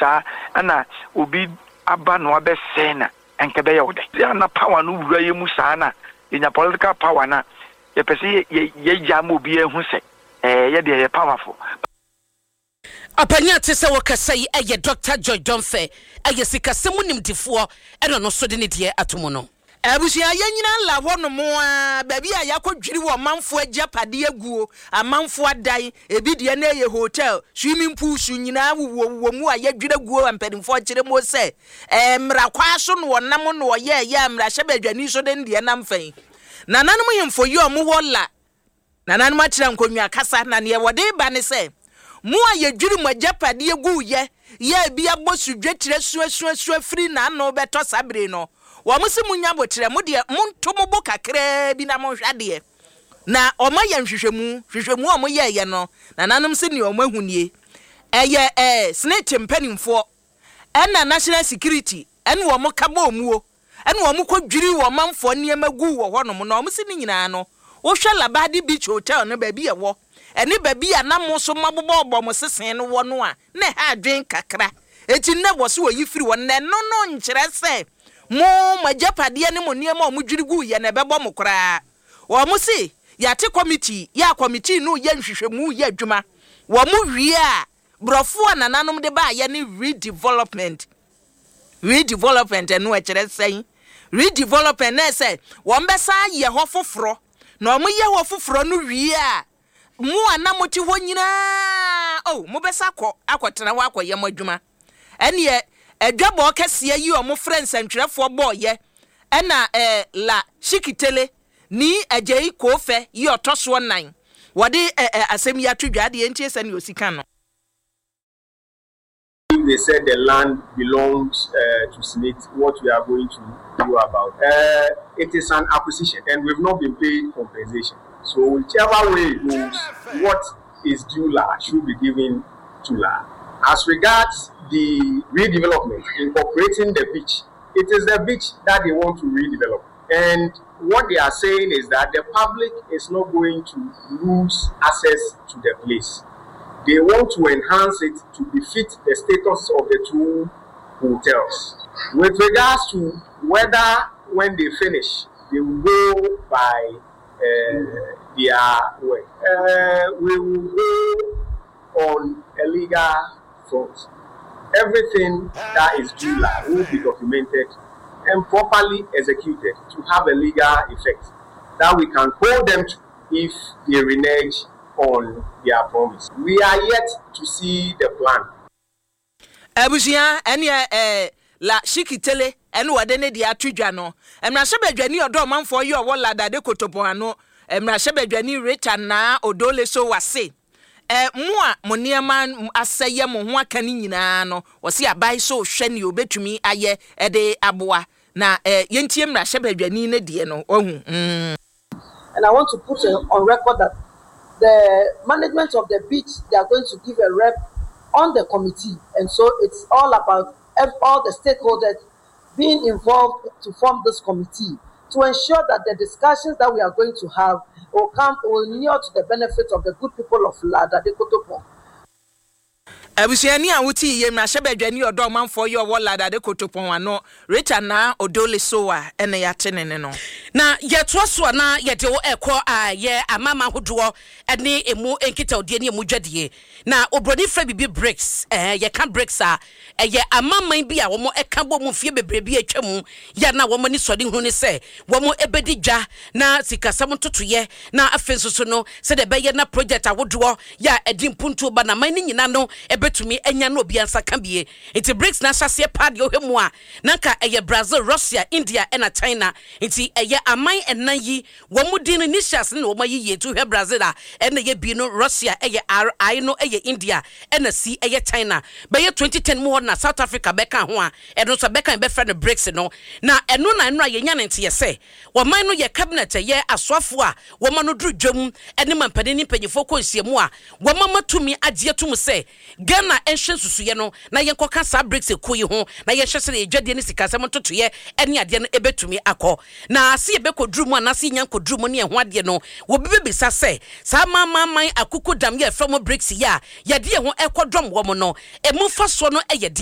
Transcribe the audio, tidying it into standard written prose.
saa ana obi aba no abesena enkebe ye wode ya na power no wura ye mu saa na nya political power na ye pese ye jam obi ehu se ye de ye powerful apanya tese wakasai eye Dr. Joy Domfe eye sikasemu nimdifo eno no so de ne de atomo no abusia yanyina la wono mo a baabi a yakodwiri wo manfo agapade aguo amanfo adan ebi de na ye hotel swimming pool su nyina wo mu a yadwira guo ampadimfo kire mo se mra kwa so no wonam no ye mra hye badwani so de de nam fan nananom hemfo yi o mo wolla nananom atira nkonwa kasa na ne wode ba ne se mu a yadwiri mo agapade agu ye bi abosu dwetire suasuasu free na no beto sabre no wa musi munya botre mu de muntomo bo kakra bi na mo hwade na oma ya hwehwemu o mo ye no na nanom se ne o mahunie eye snake mpanimfo na national security ene wo mo kaba omuo ene wo mo kodwiri wo manfo niemagu wo honom na o musi ni nyina no wo hwe Labadi Beach Hotel no ba bi ewo ene ba bi anamo so mabobo obo mo sesen no wo no a na ha adwen kakra eti ne wo so yi firi wo ne no nkyere se mo majapade ne mo niema o mo dwirigu ye na bebo mo kra wo mo si ya te committee committee no ye nhwehwemu ye adwuma wo mo wie a brofo anananom de ba ye ne redevelopment no akere sen redevelopment na se wo mbesa ye ho foforo na o mo ye ho foforo no wie a mu anamoti ho nyina mo besa akotena wa akoye mo adwuma ene edwabo kese yi o mo friends antwerefo boye ena la shikitele ni ajei kofe yi otoso 9 wode asem ya twdwade entie sane osika no. They said the land belongs to Smith. What we are going to do about it is an acquisition, and we've not been paid compensation. So whichever way it goes, what is due La should be given to La. As regards the redevelopment, incorporating the beach, it is the beach that they want to redevelop. And what they are saying is that the public is not going to lose access to the place. They want to enhance it to befit the status of the two hotels. With regards to whether when they finish, they will go by their way. We will go on a legal front. Everything that is due will be documented and properly executed to have a legal effect that we can hold them to if they renege on their promise. We are yet to see the plan. Abusia ene la shikitele ene wade ne dia twidwa no emra hyebadwani odo manfo yi owo lada de kotopo ano emra hyebadwani Rita na odole so wase mu a mo niema aseye mo ho aka ni nyina no wose abai so hwe ne obetumi aye de aboa na yentie emra hyebadwani ne de no ohu. And I want to put on record that the management of the beach, they are going to give a rep on the committee. And so it's all about all the stakeholders being involved to form this committee to ensure that the discussions that we are going to have will near to the benefit of the good people of Lada de Kotopo. Abusiani awuti ye mra hyebadwani odo manfo ye owo Lada de Kotopo ano Rita na odole soa ene ya tenene no na yeto so na yede wo ekọ ye amama hodo ene emu enkita odie ne emu dwade na obroni fra bibi breaks ye ka breaks ye amama bi a wo mo eka bo mu fie bebre bi atwam ya na wo mo ni sode hu ne se wo mo ebedi dwa na sikasam totoye na afensoso no se de be ye na project awodo ya edimpuntu ba na man ni nyina no betumi enya no obi ansa ka bie enti breaks na hyase pad yo hemu a nanka eye Brazil, Russia, India and China enti eye aman enan yi wo mudi no nishas na wo mayi ye to hwe Brazil a ene ye bi no Russia eye RI no eye India ene si eye China be ye 2010 mo na South Africa beka ho a eno so beka be friend breaks no na eno na eno ye nya nte ye se wo man no ye cabinet ye aswafo a wo ma no dru dwam ene mampade ni panyefo ko nsiemu a wo ma matumi agye tum se Ghana enhwe susuye no na yenkoka sa breaks ekoyi ho na yehwe se edwade ne sikasem totoye ene ade no ebetumi akọ na ase ebekodru mu anase nyankodru mu ne ho ade no wo bebebisa se sa man akuku dam ye from breaks ya ye de ho ekodom wo mo no emu fa so no eye